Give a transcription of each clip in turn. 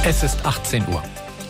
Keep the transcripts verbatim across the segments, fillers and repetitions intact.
Es ist achtzehn Uhr.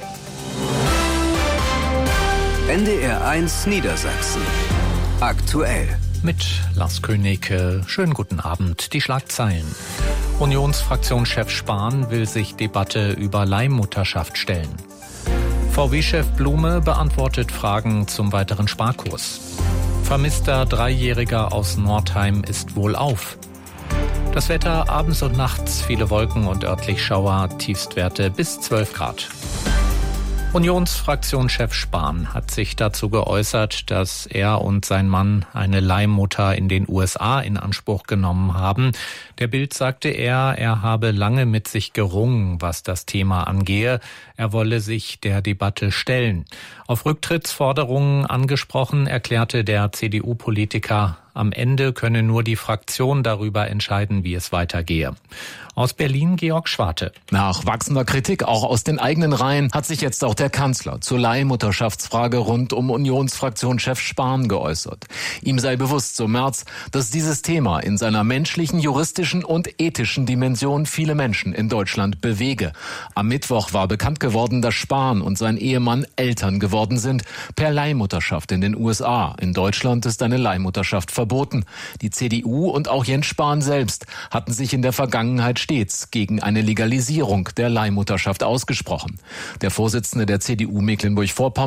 N D R eins Niedersachsen. Aktuell. Mit Lars König. Schönen guten Abend. Die Schlagzeilen. Unionsfraktionschef Spahn will sich Debatte über Leihmutterschaft stellen. V W-Chef Blume beantwortet Fragen zum weiteren Sparkurs. Vermisster Dreijähriger aus Nordheim ist wohlauf. Das Wetter abends und nachts, viele Wolken und örtlich Schauer, Tiefstwerte bis zwölf Grad. Unionsfraktionschef Spahn hat sich dazu geäußert, dass er und sein Mann eine Leihmutter in den U S A in Anspruch genommen haben. Der Bild sagte er, er habe lange mit sich gerungen, was das Thema angehe. Er wolle sich der Debatte stellen. Auf Rücktrittsforderungen angesprochen, erklärte der C D U-Politiker, am Ende könne nur die Fraktion darüber entscheiden, wie es weitergehe. Aus Berlin Georg Schwarte. Nach wachsender Kritik, auch aus den eigenen Reihen, hat sich jetzt auch der Kanzler zur Leihmutterschaftsfrage rund um Unionsfraktionschef Spahn geäußert. Ihm sei bewusst, so Merz, dass dieses Thema in seiner menschlichen, juristischen und ethischen Dimension viele Menschen in Deutschland bewege. Am Mittwoch war bekannt geworden, dass Spahn und sein Ehemann Eltern geworden sind, per Leihmutterschaft in den U S A. In Deutschland ist eine Leihmutterschaft verboten. Die C D U und auch Jens Spahn selbst hatten sich in der Vergangenheit stets gegen eine Legalisierung der Leihmutterschaft ausgesprochen. Der Vorsitzende der C D U Mecklenburg-Vorpommern